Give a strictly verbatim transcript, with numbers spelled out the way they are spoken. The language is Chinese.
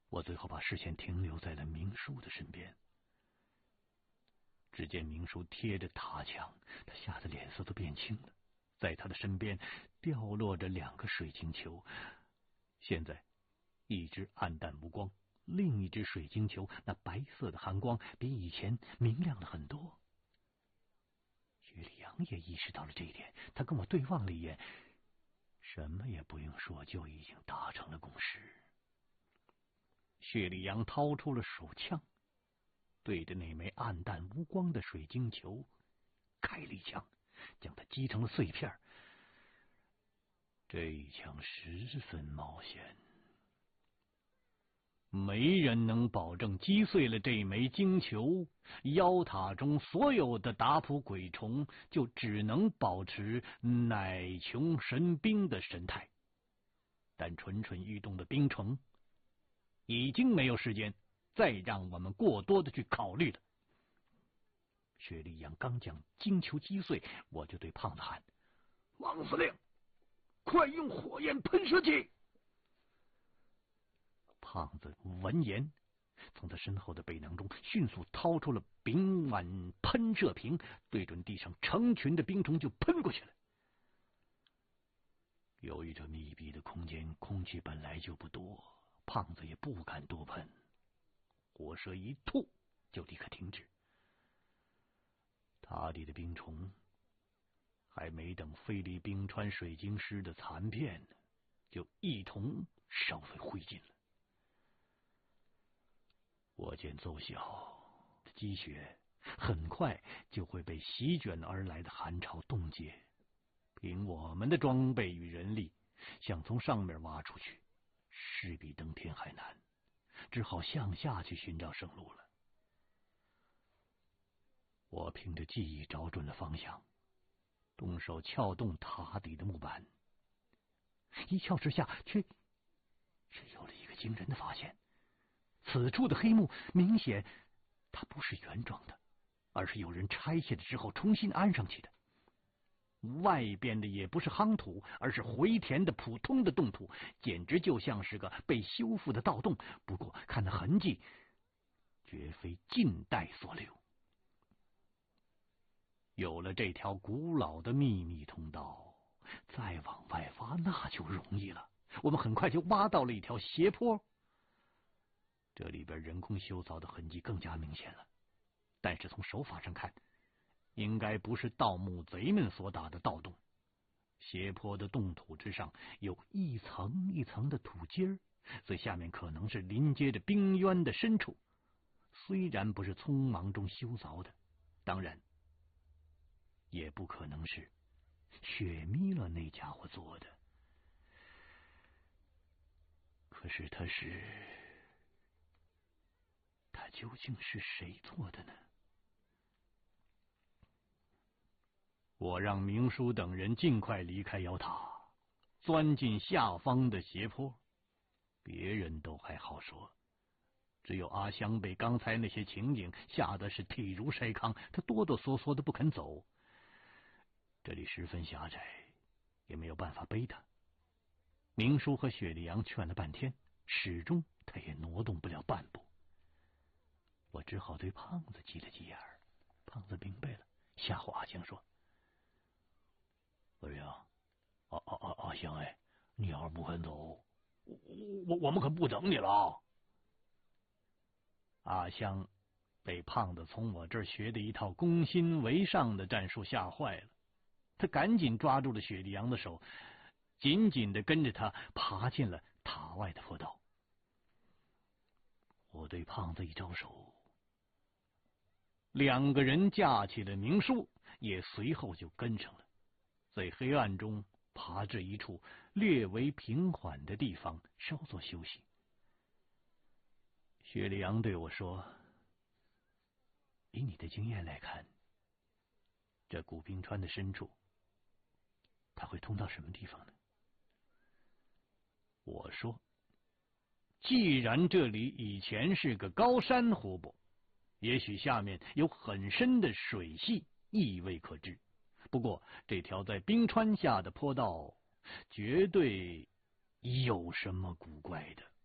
我最后把视线停留在了明叔的身边。只见明叔贴着塔墙，他吓得脸色都变青了。在他的身边掉落着两个水晶球，现在一只暗淡无光，另一只水晶球那白色的寒光比以前明亮了很多。薛礼阳也意识到了这一点，他跟我对望了一眼，什么也不用说，就已经达成了共识。薛礼阳掏出了手枪，对着那枚暗淡无光的水晶球开了一枪，将它击成了碎片。这一枪十分冒险，没人能保证击碎了这枚晶球，妖塔中所有的打扑鬼虫就只能保持乃穷神兵的神态。但蠢蠢欲动的冰虫已经没有时间再让我们过多的去考虑了。薛礼阳刚将晶球击碎，我就对胖子喊：王司令，快用火焰喷射器！胖子闻言，从他身后的背囊中迅速掏出了丙烷喷射瓶，对准地上成群的冰虫就喷过去了。由于这密闭的空间空气本来就不多，胖子也不敢多喷，火舌一吐就立刻停止。塔里的冰虫还没等飞离冰川水晶师的残片呢，就一同烧为灰烬了。火箭奏效，积雪很快就会被席卷而来的寒潮冻结。凭我们的装备与人力，想从上面挖出去，势比登天还难，只好向下去寻找生路了。我凭着记忆找准了方向，动手撬动塔底的木板，一撬之下，却却有了一个惊人的发现。此处的黑幕明显它不是原装的，而是有人拆卸了之后重新安上去的。外边的也不是夯土，而是回填的普通的冻土，简直就像是个被修复的盗洞。不过看那痕迹，绝非近代所留。有了这条古老的秘密通道，再往外挖那就容易了。我们很快就挖到了一条斜坡，这里边人工修凿的痕迹更加明显了，但是从手法上看，应该不是盗墓贼们所打的盗洞。斜坡的冻土之上有一层一层的土阶儿，最下面可能是临接着冰渊的深处。虽然不是匆忙中修凿的，当然也不可能是雪弥勒那家伙做的。可是他是他究竟是谁做的呢？我让明叔等人尽快离开妖塔，钻进下方的斜坡。别人都还好说，只有阿香被刚才那些情景吓得是体如筛糠，他哆哆嗦嗦的不肯走。这里十分狭窄，也没有办法背他。明叔和雪莉阳劝了半天，始终他也挪动不了半步。我只好对胖子挤了挤眼儿，胖子明白了，吓唬阿香说：司令，阿阿阿阿香哎，你要是不肯走，我我我们可不等你了。阿香被胖子从我这儿学的一套攻心为上的战术吓坏了，他赶紧抓住了雪莉阳的手，紧紧的跟着他爬进了塔外的坡道。我对胖子一招手，两个人架起了明叔，也随后就跟上了，在黑暗中爬至一处略为平缓的地方稍作休息。雪莉阳对我说：以你的经验来看，这古冰川的深处它会通到什么地方呢？我说：既然这里以前是个高山湖泊，也许下面有很深的水系，亦未可知。不过这条在冰川下的坡道绝对有什么古怪的。